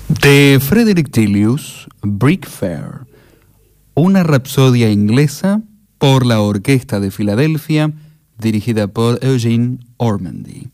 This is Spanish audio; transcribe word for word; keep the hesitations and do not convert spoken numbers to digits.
De Frederick Delius, Brick Fair, una rapsodia inglesa por la Orquesta de Filadelfia, dirigida por Eugene Ormandy.